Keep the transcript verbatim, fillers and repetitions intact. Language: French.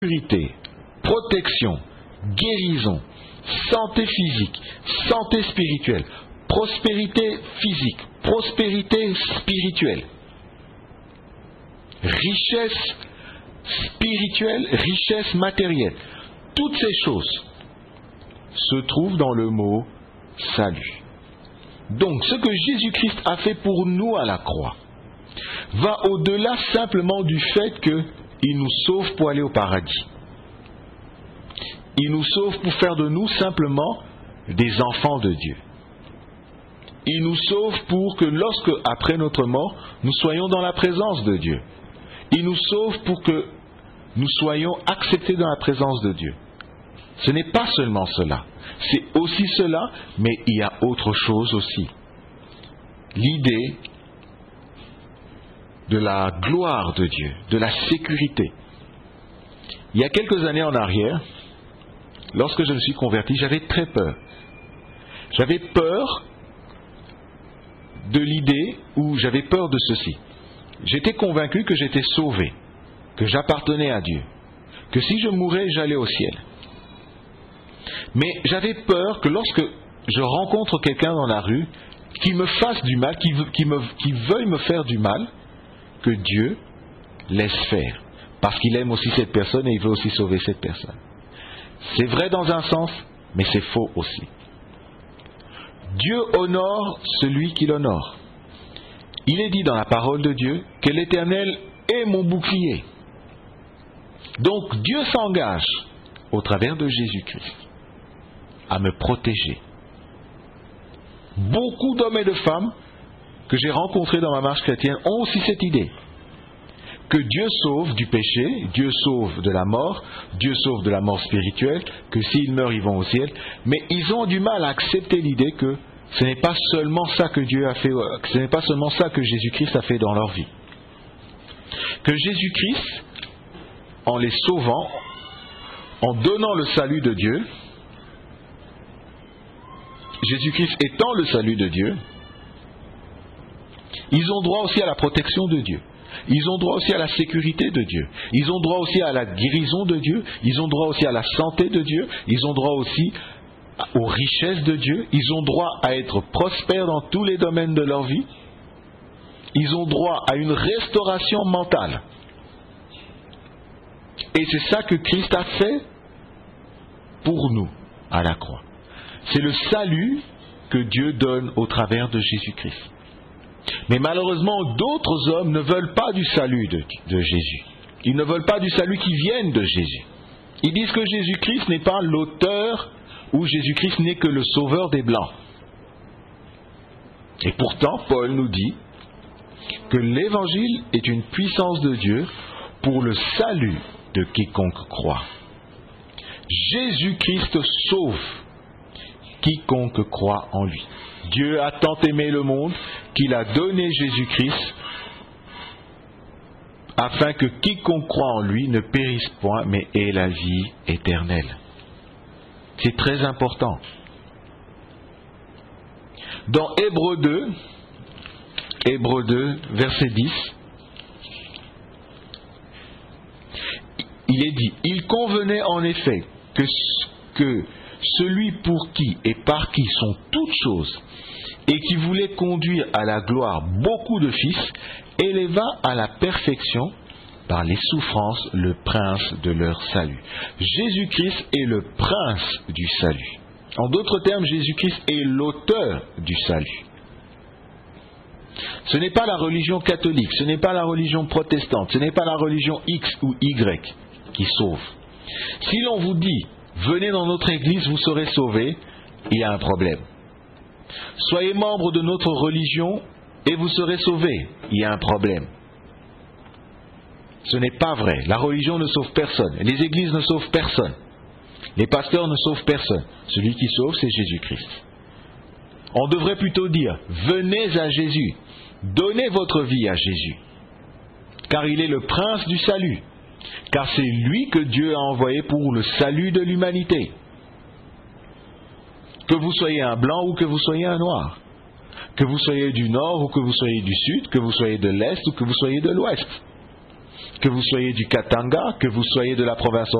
sécurité, protection, guérison, santé physique, santé spirituelle, prospérité physique, prospérité spirituelle, richesse spirituelle, richesse matérielle. Toutes ces choses se trouvent dans le mot salut. Donc, ce que Jésus-Christ a fait pour nous à la croix va au-delà simplement du fait qu'il nous sauve pour aller au paradis. Il nous sauve pour faire de nous simplement des enfants de Dieu. Il nous sauve pour que lorsque, après notre mort, nous soyons dans la présence de Dieu. Il nous sauve pour que nous soyons acceptés dans la présence de Dieu. Ce n'est pas seulement cela. C'est aussi cela, mais il y a autre chose aussi. L'idée de la gloire de Dieu, de la sécurité. Il y a quelques années en arrière, lorsque je me suis converti, j'avais très peur. J'avais peur de l'idée, ou j'avais peur de ceci. J'étais convaincu que j'étais sauvé, que j'appartenais à Dieu, que si je mourais, j'allais au ciel. Mais j'avais peur que lorsque je rencontre quelqu'un dans la rue, qui me fasse du mal, qui, qui, me, qui veuille me faire du mal, que Dieu laisse faire. Parce qu'il aime aussi cette personne et il veut aussi sauver cette personne. C'est vrai dans un sens, mais c'est faux aussi. Dieu honore celui qui l'honore. Il est dit dans la parole de Dieu que l'Éternel est mon bouclier. Donc Dieu s'engage, au travers de Jésus-Christ, à me protéger. Beaucoup d'hommes et de femmes que j'ai rencontrés dans ma marche chrétienne ont aussi cette idée. Que Dieu sauve du péché, Dieu sauve de la mort, Dieu sauve de la mort spirituelle, que s'ils meurent, ils vont au ciel. Mais ils ont du mal à accepter l'idée que ce n'est pas seulement ça que Dieu a fait, que ce n'est pas seulement ça que Jésus-Christ a fait dans leur vie. Que Jésus-Christ, en les sauvant, en donnant le salut de Dieu, Jésus-Christ étant le salut de Dieu, ils ont droit aussi à la protection de Dieu. Ils ont droit aussi à la sécurité de Dieu. Ils ont droit aussi à la guérison de Dieu. Ils ont droit aussi à la santé de Dieu. Ils ont droit aussi aux richesses de Dieu. Ils ont droit à être prospères dans tous les domaines de leur vie. Ils ont droit à une restauration mentale. Et c'est ça que Christ a fait pour nous à la croix. C'est le salut que Dieu donne au travers de Jésus-Christ. Mais malheureusement, d'autres hommes ne veulent pas du salut de, de Jésus. Ils ne veulent pas du salut qui vienne de Jésus. Ils disent que Jésus-Christ n'est pas l'auteur, ou Jésus-Christ n'est que le sauveur des Blancs. Et pourtant, Paul nous dit que l'Évangile est une puissance de Dieu pour le salut de quiconque croit. Jésus-Christ sauve quiconque croit en lui. Dieu a tant aimé le monde qu'il a donné Jésus-Christ afin que quiconque croit en lui ne périsse point mais ait la vie éternelle. C'est très important. Dans Hébreux deux, Hébreux deux, verset dix, il est dit: il convenait en effet que, que celui pour qui et par qui sont toutes choses, et qui voulait conduire à la gloire beaucoup de fils, éleva à la perfection par les souffrances le prince de leur salut. Jésus-Christ est le prince du salut. En d'autres termes, Jésus-Christ est l'auteur du salut. Ce n'est pas la religion catholique, ce n'est pas la religion protestante, ce n'est pas la religion X ou Y qui sauve. Si l'on vous dit « venez dans notre église, vous serez sauvés », il y a un problème. Soyez membre de notre religion et vous serez sauvés, il y a un problème. Ce n'est pas vrai. La religion ne sauve personne. Les églises ne sauvent personne. Les pasteurs ne sauvent personne. Celui qui sauve, c'est Jésus-Christ. On devrait plutôt dire, venez à Jésus. Donnez votre vie à Jésus. Car il est le prince du salut. Car c'est lui que Dieu a envoyé pour le salut de l'humanité. Que vous soyez un blanc ou que vous soyez un noir. Que vous soyez du nord ou que vous soyez du sud. Que vous soyez de l'est ou que vous soyez de l'ouest. que vous soyez du Katanga, que vous soyez de la province